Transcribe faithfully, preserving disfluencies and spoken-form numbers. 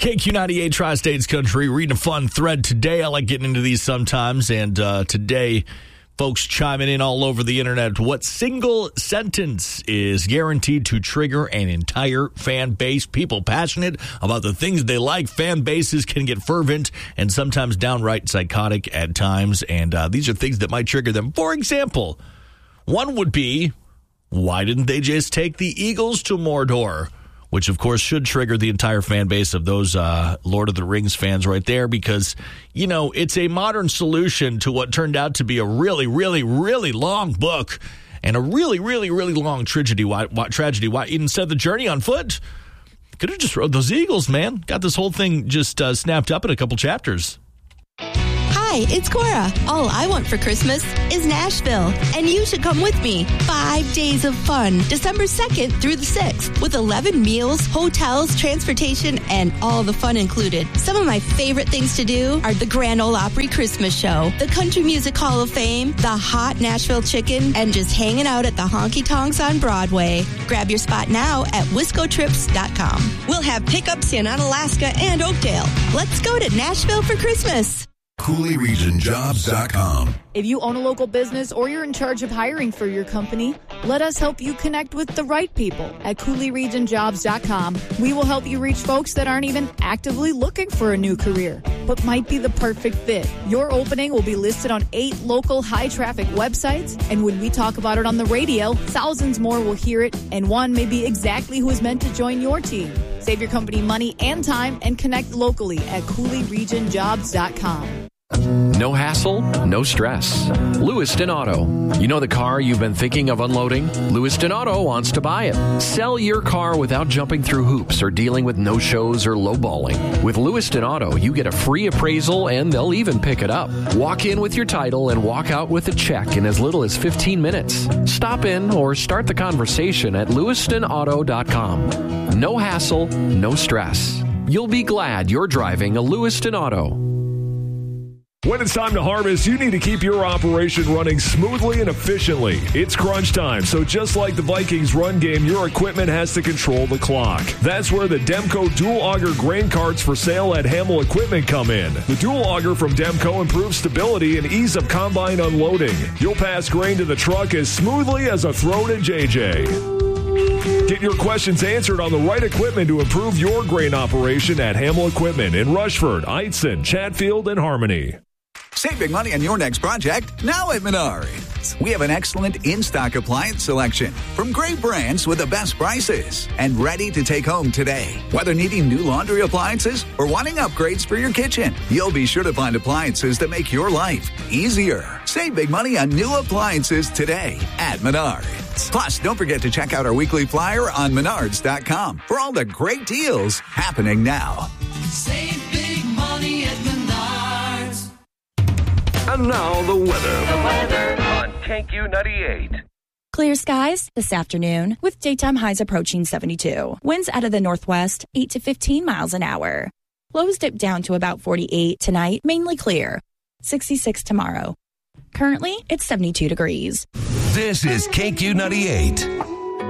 K Q ninety-eight Tri-States Country, reading a fun thread today. I like getting into these sometimes, and uh, today, folks chiming in all over the internet. What single sentence is guaranteed to trigger an entire fan base? People passionate about the things they like. Fan bases can get fervent and sometimes downright psychotic at times, and uh, these are things that might trigger them. For example, one would be, why didn't they just take the Eagles to Mordor? Which, of course, should trigger the entire fan base of those uh, Lord of the Rings fans right there because, you know, it's a modern solution to what turned out to be a really, really, really long book and a really, really, really long tragedy. Why, why, tragedy. Why, instead of the journey on foot, could have just rode those Eagles, man. Got this whole thing just uh, snapped up in a couple chapters. Hi, it's Cora. All I want for Christmas is Nashville, and you should come with me. Five days of fun, December second through the sixth, with eleven meals, hotels, transportation, and all the fun included. Some of my favorite things to do are the Grand Ole Opry Christmas Show, the Country Music Hall of Fame, the hot Nashville chicken, and just hanging out at the honky tonks on Broadway. Grab your spot now at wisco trips dot com. We'll have pickups in Unalaska and Oakdale. Let's go to Nashville for Christmas. Coulee Region Jobs dot com. If you own a local business or you're in charge of hiring for your company, let us help you connect with the right people at Coulee Region Jobs dot com. We will help you reach folks that aren't even actively looking for a new career, but might be the perfect fit. Your opening will be listed on eight local high-traffic websites, and when we talk about it on the radio, thousands more will hear it, and one may be exactly who is meant to join your team. Save your company money and time and connect locally at Coulee Region Jobs dot com. No hassle, no stress. Lewiston Auto. You know the car you've been thinking of unloading? Lewiston Auto wants to buy it. Sell your car without jumping through hoops or dealing with no-shows or lowballing. With Lewiston Auto, you get a free appraisal and they'll even pick it up. Walk in with your title and walk out with a check in as little as fifteen minutes. Stop in or start the conversation at lewiston auto dot com. No hassle, no stress. You'll be glad you're driving a Lewiston Auto. When it's time to harvest, you need to keep your operation running smoothly and efficiently. It's crunch time, so just like the Vikings run game, your equipment has to control the clock. That's where the Demco Dual Auger grain carts for sale at Hamill Equipment come in. The Dual Auger from Demco improves stability and ease of combine unloading. You'll pass grain to the truck as smoothly as a throw to J J. Get your questions answered on the right equipment to improve your grain operation at Hamill Equipment in Rushford, Eitzen, Chatfield, and Harmony. Save big money on your next project now at Menards. We have an excellent in-stock appliance selection from great brands with the best prices and ready to take home today. Whether needing new laundry appliances or wanting upgrades for your kitchen, you'll be sure to find appliances that make your life easier. Save big money on new appliances today at Menards. Plus, don't forget to check out our weekly flyer on menards dot com for all the great deals happening now. Save big money at Menards. And now the weather. The weather on K Q ninety-eight. Clear skies this afternoon with daytime highs approaching seventy-two. Winds out of the northwest, eight to fifteen miles an hour. Lows dip down to about forty-eight tonight, mainly clear. sixty-six tomorrow. Currently, it's seventy-two degrees. This is K Q ninety-eight.